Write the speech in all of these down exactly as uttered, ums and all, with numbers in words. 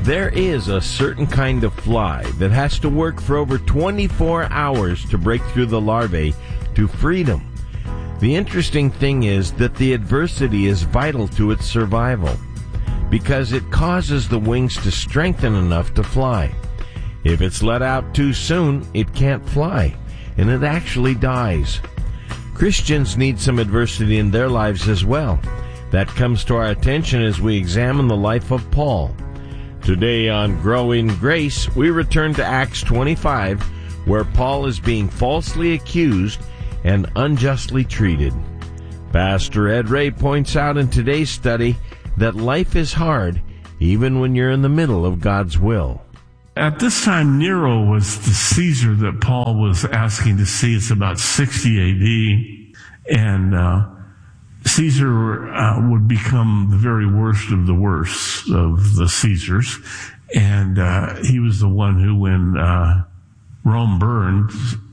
There is a certain kind of fly that has to work for over twenty-four hours to break through the larvae to freedom. The interesting thing is that the adversity is vital to its survival because it causes the wings to strengthen enough to fly. If it's let out too soon, it can't fly, and it actually dies. Christians need some adversity in their lives as well. That comes to our attention as we examine the life of Paul. Today on Grow in Grace, we return to Acts twenty-five, where Paul is being falsely accused and unjustly treated. Pastor Ed Ray points out in today's study that life is hard even when you're in the middle of God's will. At this time, Nero was the Caesar that Paul was asking to see. It's about sixty A D, and uh, Caesar uh, would become the very worst of the worst of the Caesars, and uh, he was the one who, when uh, Rome burned,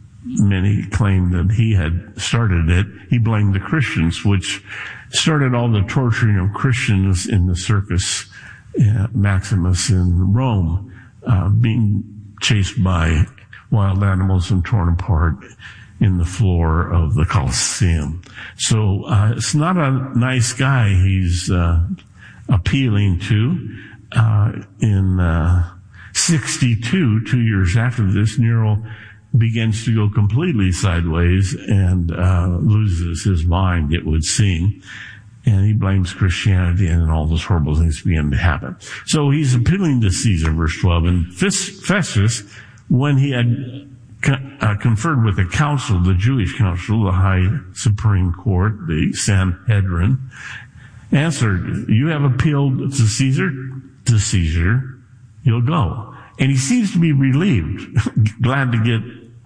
many claimed that he had started it. He blamed the Christians, which started all the torturing of Christians in the Circus uh, Maximus in Rome, uh, being chased by wild animals and torn apart in the floor of the Colosseum. So uh, it's not a nice guy he's uh, appealing to. Uh, in uh, sixty-two, two years after this, Nero begins to go completely sideways and uh, loses his mind, it would seem. And he blames Christianity, and then all those horrible things begin to happen. So he's appealing to Caesar, verse twelve. And Festus, when he had Uh, conferred with the council, the Jewish council, the high Supreme Court, the Sanhedrin, answered, "You have appealed to Caesar? To Caesar, you'll go." And he seems to be relieved, glad to get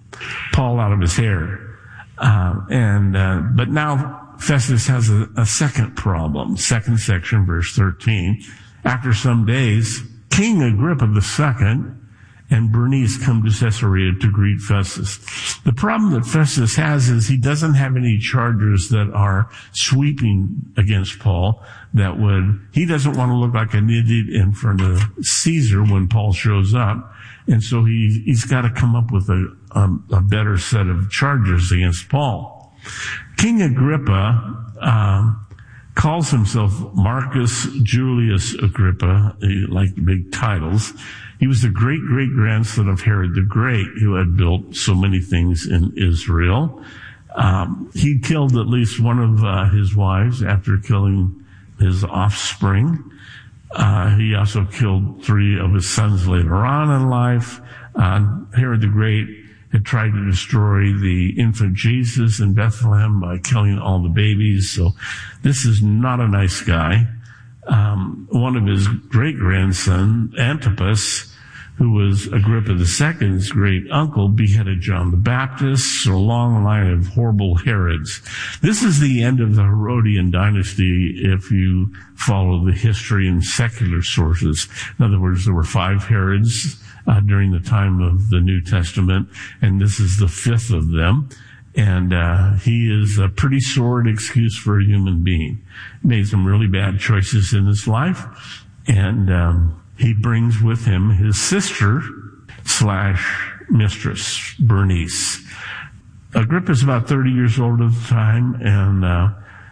Paul out of his hair. Uh, and uh, but now Festus has a, a second problem. Second section, verse thirteen. After some days, King Agrippa the Second and Bernice come to Caesarea to greet Festus. The problem that Festus has is he doesn't have any charges that are sweeping against Paul that would, he doesn't want to look like an idiot in front of Caesar when Paul shows up. And so he, he's got to come up with a, um, a better set of charges against Paul. King Agrippa, um, calls himself Marcus Julius Agrippa. He liked big titles. He was the great-great-grandson of Herod the Great, who had built so many things in Israel. Um, he killed at least one of uh, his wives after killing his offspring. Uh, he also killed three of his sons later on in life. Uh, Herod the Great had tried to destroy the infant Jesus in Bethlehem by killing all the babies. So this is not a nice guy. Um, one of his great-grandson, Antipas, who was Agrippa the Second's great uncle, beheaded John the Baptist. So a long line of horrible Herods. This is the end of the Herodian dynasty if you follow the history and secular sources. In other words, there were five Herods uh, during the time of the New Testament, and this is the fifth of them. And uh he is a pretty sordid excuse for a human being. Made some really bad choices in his life, and um he brings with him his sister slash mistress, Bernice. Agrippa's about thirty years old at the time, and uh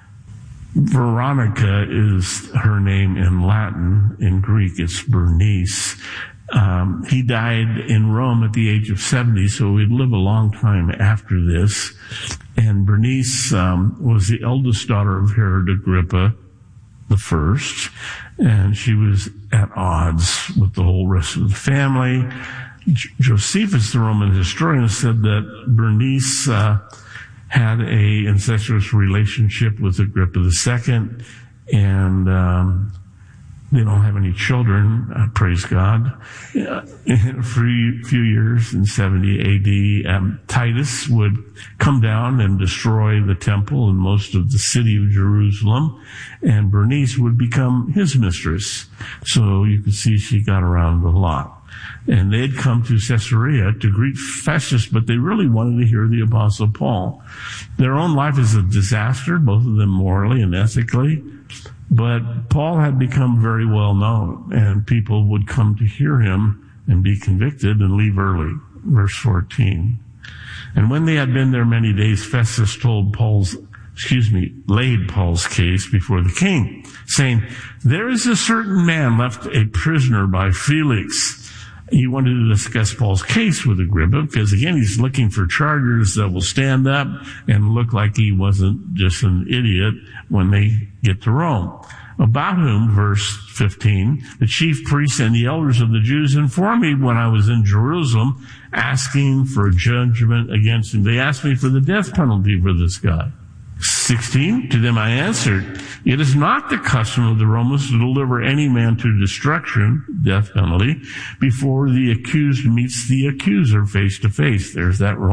Veronica is her name in Latin. In Greek, it's Bernice. Um, he died in Rome at the age of seventy, so he'd live a long time after this. And Bernice um, was the eldest daughter of Herod Agrippa the First, and she was at odds with the whole rest of the family. J- Josephus, the Roman historian, said that Bernice uh, had a incestuous relationship with Agrippa the Second, and um, they don't have any children, uh, praise God. Uh, for a few years in seventy A D, um, Titus would come down and destroy the temple and most of the city of Jerusalem, and Bernice would become his mistress. So you could see she got around a lot. And they'd come to Caesarea to greet Festus, but they really wanted to hear the Apostle Paul. Their own life is a disaster, both of them morally and ethically. But Paul had become very well known, and people would come to hear him and be convicted and leave early. Verse fourteen. And when they had been there many days, Festus told Paul's, excuse me, laid Paul's case before the king, saying, there is a certain man left a prisoner by Felix. He wanted to discuss Paul's case with Agrippa because, again, he's looking for chargers that will stand up and look like he wasn't just an idiot when they get to Rome. About whom, verse fifteen, the chief priests and the elders of the Jews informed me when I was in Jerusalem asking for judgment against him. They asked me for the death penalty for this guy. sixteen, to them I answered, it is not the custom of the Romans to deliver any man to destruction, death penalty, before the accused meets the accuser face to face. There's that